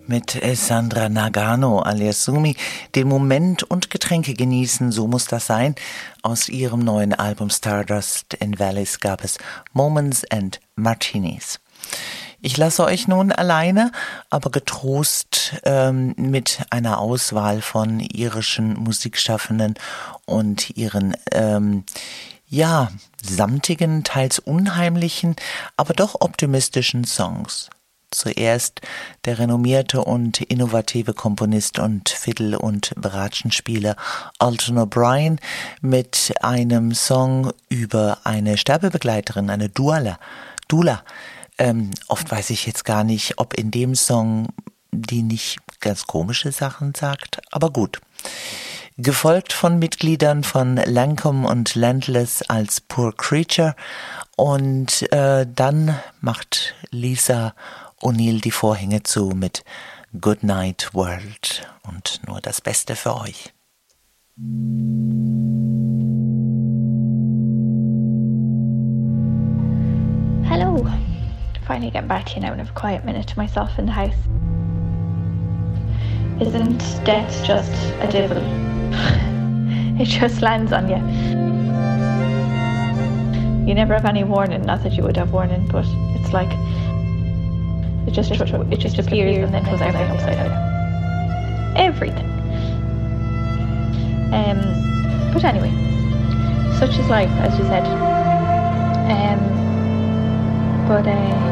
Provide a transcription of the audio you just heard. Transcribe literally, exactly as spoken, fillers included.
Mit Sandra Nagano alias Sumi den Moment und Getränke genießen, so muss das sein. Aus ihrem neuen Album Stardust in Valleys gab es Moments and Martinis. Ich lasse euch nun alleine, aber getrost ähm, mit einer Auswahl von irischen Musikschaffenden und ihren ähm, ja samtigen, teils unheimlichen, aber doch optimistischen Songs. Zuerst der renommierte und innovative Komponist und Fiddle- und Bratschenspieler Alton O'Brien mit einem Song über eine Sterbebegleiterin, eine Doula. Doula. Ähm, oft weiß ich jetzt gar nicht, ob in dem Song die nicht ganz komische Sachen sagt, aber gut. Gefolgt von Mitgliedern von Lancome und Landless als Poor Creature und äh, dann macht Lisa O'Neill die Vorhänge zu mit Good Night World und nur das Beste für euch. Hello. Finally getting back to you now and have a quiet minute to myself in the house. Isn't death just a devil? It just lands on you. You never have any warning, not that you would have warning, but it's like It just it just appears and then goes out upside down. Everything. Um, but anyway, such is life, as you said. Um, but uh,